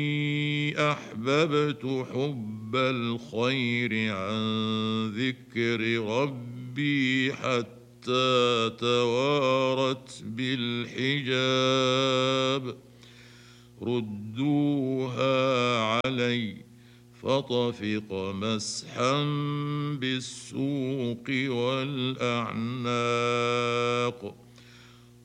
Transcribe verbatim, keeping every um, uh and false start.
أحببت حب الخير عن ذكر ربي حتى توارت بالحجاب ردوها علي فطفق مسحا بالسوق والأعناق